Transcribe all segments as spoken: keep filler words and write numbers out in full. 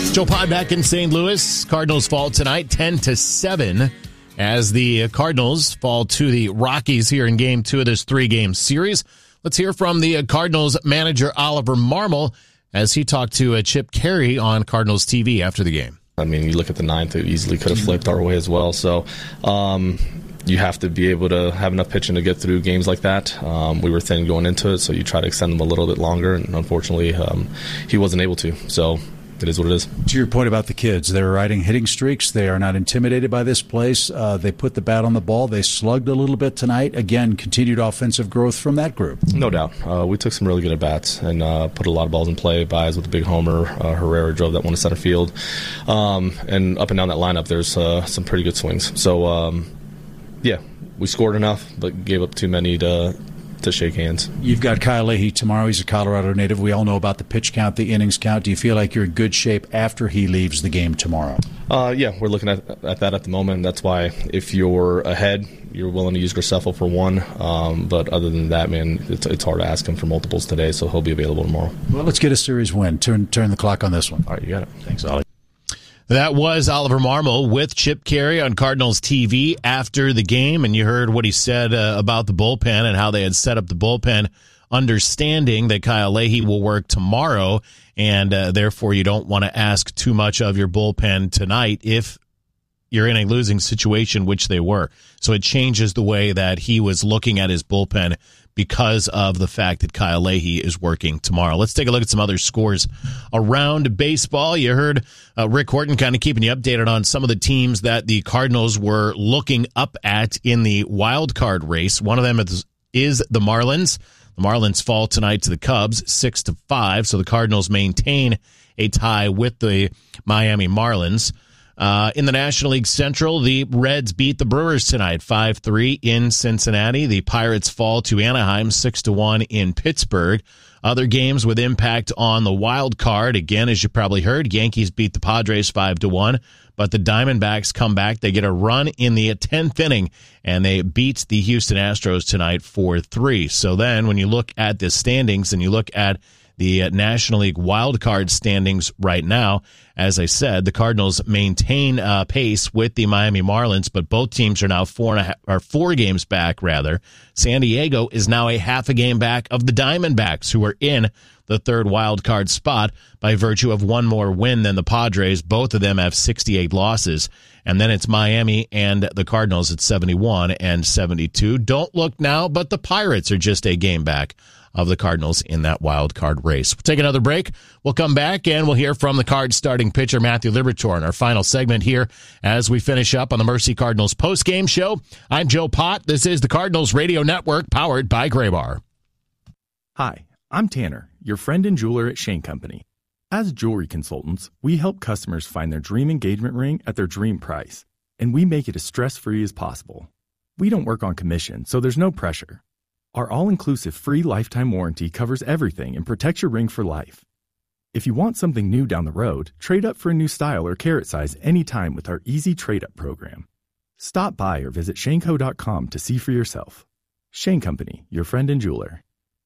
Joe Pod back in Saint Louis. Cardinals fall tonight ten to seven as the Cardinals fall to the Rockies here in game two of this three-game series. Let's hear from the Cardinals manager Oliver Marmol as he talked to Chip Caray on Cardinals T V after the game. I mean, you look at the ninth, it easily could have flipped our way as well. So um, you have to be able to have enough pitching to get through games like that. Um, we were thin going into it, so you try to extend them a little bit longer, and unfortunately um, he wasn't able to. So it is what it is. To your point about the kids, they're riding hitting streaks. They are not intimidated by this place. Uh, they put the bat on the ball. They slugged a little bit tonight. Again, continued offensive growth from that group. No doubt. Uh, we took some really good at-bats and uh, put a lot of balls in play. Baez with a big homer. Uh, Herrera drove that one to center field. Um, and up and down that lineup, there's uh, some pretty good swings. So, um, yeah, we scored enough, but gave up too many to to shake hands. You've got Kyle Leahy tomorrow. He's a Colorado native. We all know about the pitch count, the innings count. Do you feel like you're in good shape after he leaves the game tomorrow? Uh, yeah, we're looking at, at that at the moment. That's why if you're ahead, you're willing to use Graceffo for one. Um, but other than that, man, it's, it's hard to ask him for multiples today, so he'll be available tomorrow. Well, let's get a series win. Turn, turn the clock on this one. All right, you got it. Thanks, Ollie. That was Oliver Marmol with Chip Caray on Cardinals T V after the game, and you heard what he said uh, about the bullpen and how they had set up the bullpen, understanding that Kyle Leahy will work tomorrow, and uh, therefore you don't want to ask too much of your bullpen tonight if you're in a losing situation, which they were. So it changes the way that he was looking at his bullpen because of the fact that Kyle Leahy is working tomorrow. Let's take a look at some other scores around baseball. You heard uh, Rick Horton kind of keeping you updated on some of the teams that the Cardinals were looking up at in the wild card race. One of them is, is the Marlins. The Marlins fall tonight to the Cubs, six to five. So the Cardinals maintain a tie with the Miami Marlins. Uh, in the National League Central, the Reds beat the Brewers tonight, five three in Cincinnati. The Pirates fall to Anaheim, six to one in Pittsburgh. Other games with impact on the wild card, again, as you probably heard, Yankees beat the Padres five to one, but the Diamondbacks come back. They get a run in the tenth inning, and they beat the Houston Astros tonight four three. So then when you look at the standings and you look at the National League wild card standings right now, as I said, the Cardinals maintain uh, pace with the Miami Marlins, but both teams are now four and a half, or four games back, rather. San Diego is now a half a game back of the Diamondbacks, who are in the third wild card spot by virtue of one more win than the Padres. Both of them have sixty-eight losses. And then it's Miami and the Cardinals at seventy-one and seventy-two. Don't look now, but the Pirates are just a game back of the Cardinals in that wild card race. We'll take another break. We'll come back and we'll hear from the Cards starting pitcher Matthew Liberatore in our final segment here as we finish up on the Mercy Cardinals post-game show. I'm Joe Pott. This is the Cardinals Radio Network powered by Graybar. Hi, I'm Tanner, your friend and jeweler at Shane Company. As jewelry consultants, we help customers find their dream engagement ring at their dream price, and we make it as stress-free as possible. We don't work on commission, so there's no pressure. Our all-inclusive free lifetime warranty covers everything and protects your ring for life. If you want something new down the road, trade up for a new style or carat size anytime with our easy trade-up program. Stop by or visit shane co dot com to see for yourself. Shane Company, your friend and jeweler.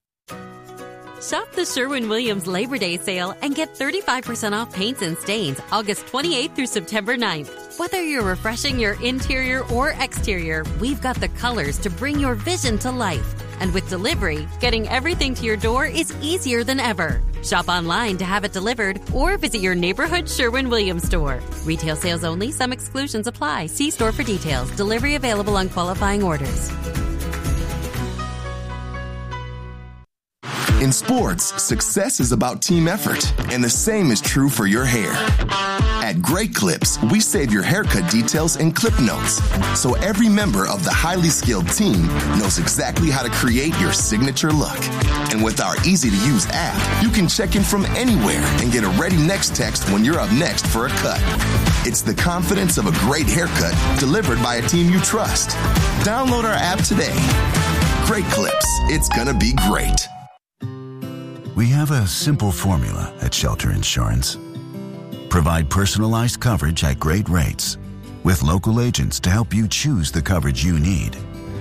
Shop the Sherwin-Williams Labor Day sale and get thirty-five percent off paints and stains August twenty-eighth through September ninth. Whether you're refreshing your interior or exterior, we've got the colors to bring your vision to life. And with delivery, getting everything to your door is easier than ever. Shop online to have it delivered or visit your neighborhood Sherwin-Williams store. Retail sales only. Some exclusions apply. See store for details. Delivery available on qualifying orders. In sports, success is about team effort, and the same is true for your hair. At Great Clips, we save your haircut details in clip notes, so every member of the highly skilled team knows exactly how to create your signature look. And with our easy-to-use app, you can check in from anywhere and get a ready next text when you're up next for a cut. It's the confidence of a great haircut delivered by a team you trust. Download our app today. Great Clips. It's gonna be great. We have a simple formula at Shelter Insurance. Provide personalized coverage at great rates with local agents to help you choose the coverage you need.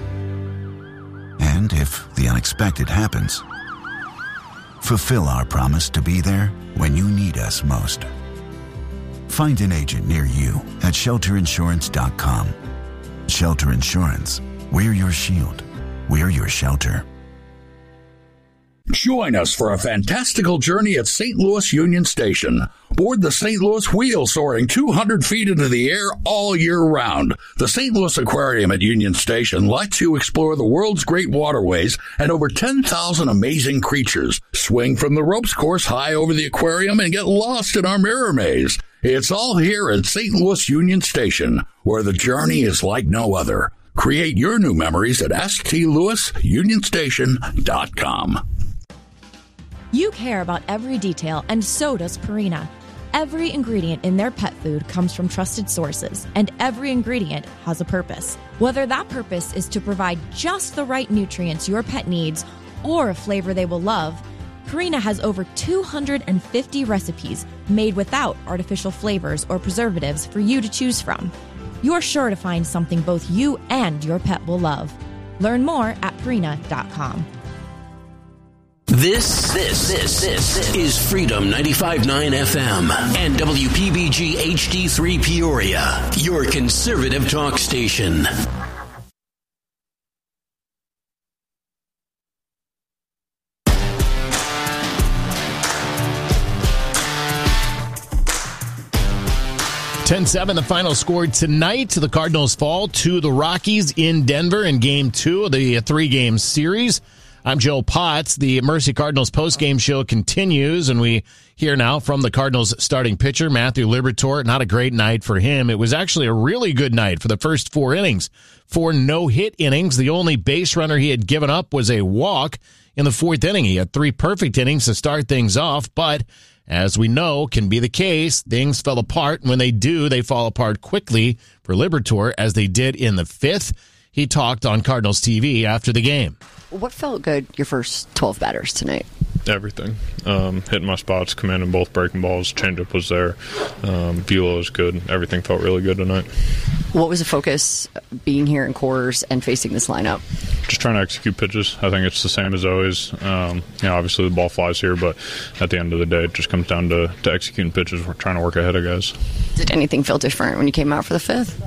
And if the unexpected happens, fulfill our promise to be there when you need us most. Find an agent near you at shelter insurance dot com. Shelter Insurance. We're your shield. We're your shelter. Join us for a fantastical journey at Saint Louis Union Station. Board the Saint Louis Wheel soaring two hundred feet into the air all year round. The Saint Louis Aquarium at Union Station lets you explore the world's great waterways and over ten thousand amazing creatures. Swing from the ropes course high over the aquarium and get lost in our mirror maze. It's all here at Saint Louis Union Station, where the journey is like no other. Create your new memories at s t louis union station dot com. You care about every detail, and so does Purina. Every ingredient in their pet food comes from trusted sources, and every ingredient has a purpose. Whether that purpose is to provide just the right nutrients your pet needs or a flavor they will love, Purina has over two hundred fifty recipes made without artificial flavors or preservatives for you to choose from. You're sure to find something both you and your pet will love. Learn more at purina dot com. This, this, this, this is Freedom ninety-five point nine F M and W P B G H D three Peoria, your conservative talk station. ten seven, the final score tonight. The Cardinals fall to the Rockies in Denver in Game two of the three-game series. I'm Joe Potts. The Mercy Cardinals postgame show continues, and we hear now from the Cardinals starting pitcher, Matthew Liberatore. Not a great night for him. It was actually a really good night for the first four innings. Four no-hit innings. The only base runner he had given up was a walk in the fourth inning. He had three perfect innings to start things off, but as we know can be the case, things fell apart. And when they do, they fall apart quickly for Liberatore, as they did in the fifth. He talked on Cardinals T V after the game. What felt good your first twelve batters tonight? Everything. Um, hitting my spots, commanding both breaking balls, changeup was there, um, velo was good. Everything felt really good tonight. What was the focus being here in Coors and facing this lineup? Just trying to execute pitches. I think it's the same as always. Um, you know, obviously the ball flies here, but at the end of the day, it just comes down to, to executing pitches. We're trying to work ahead of guys. Did anything feel different when you came out for the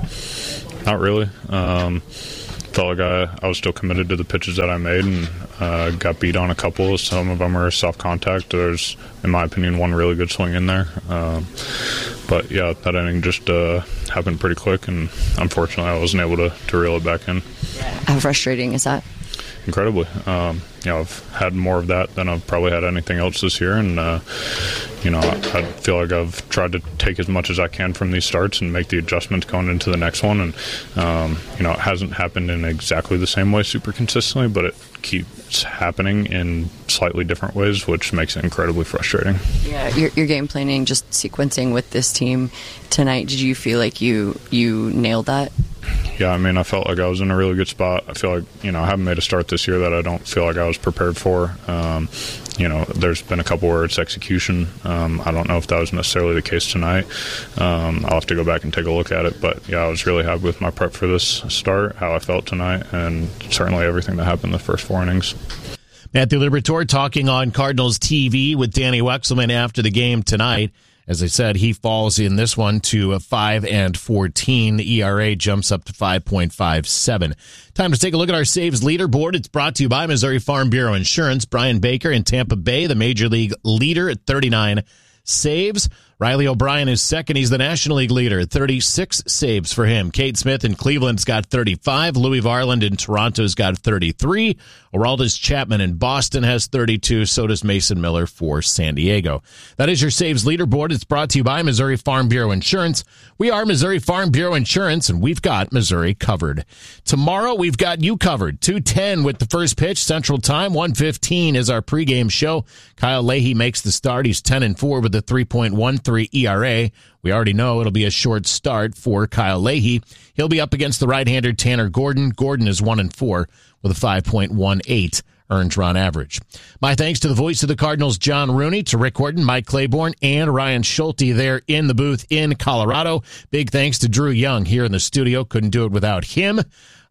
fifth? Not really. Um, felt like I, I was still committed to the pitches that I made, and uh, got beat on a couple. Some of them are soft contact. There's, in my opinion, one really good swing in there. Um, but yeah, that inning just uh, happened pretty quick, and unfortunately I wasn't able to, to reel it back in. How frustrating is that? Incredibly. Um, you know, I've had more of that than I've probably had anything else this year, and uh, you know, I, I feel like I've tried to take as much as I can from these starts and make the adjustments going into the next one. And um, you know, it hasn't happened in exactly the same way super consistently, but it keeps happening in slightly different ways, which makes it incredibly frustrating. Yeah, your, your game planning, just sequencing with this team tonight, did you feel like you you nailed that? Yeah, I mean, I felt like I was in a really good spot. I feel like, you know, I haven't made a start this year that I don't feel like I was prepared for. Um, you know, there's been a couple where it's execution. Um, I don't know if that was necessarily the case tonight. Um, I'll have to go back and take a look at it. But, yeah, I was really happy with my prep for this start, how I felt tonight, and certainly everything that happened in the first four innings. Matthew Liberatore talking on Cardinals T V with Danny Wexelman after the game tonight. As I said, he falls in this one to a five and fourteen. The E R A jumps up to five point five seven. Time to take a look at our saves leaderboard. It's brought to you by Missouri Farm Bureau Insurance. Brian Baker in Tampa Bay, the Major League leader at thirty-nine saves. Riley O'Brien is second. He's the National League leader. thirty-six saves for him. Cade Smith in Cleveland's got thirty-five. Louis Varland in Toronto's got thirty-three. Aroldis Chapman in Boston has thirty-two. So does Mason Miller for San Diego. That is your saves leaderboard. It's brought to you by Missouri Farm Bureau Insurance. We are Missouri Farm Bureau Insurance, and we've got Missouri covered. Tomorrow, we've got you covered. two ten with the first pitch, Central Time. one fifteen is our pregame show. Kyle Leahy makes the start. He's ten and four with a three point one three E R A. We already know it'll be a short start for Kyle Leahy. He'll be up against the right-hander Tanner Gordon. Gordon is one and four with a five point one eight earned run average. My thanks to the voice of the Cardinals, John Rooney, to Rick Horton, Mike Claiborne, and Ryan Schulte there in the booth in Colorado. Big thanks to Drew Young here in the studio. Couldn't do it without him.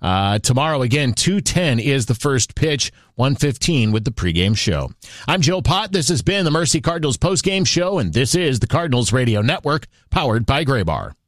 Uh, tomorrow, again, two ten is the first pitch, one fifteen with the pregame show. I'm Joe Pott. This has been the Mercy Cardinals postgame show, and this is the Cardinals Radio Network, powered by Graybar.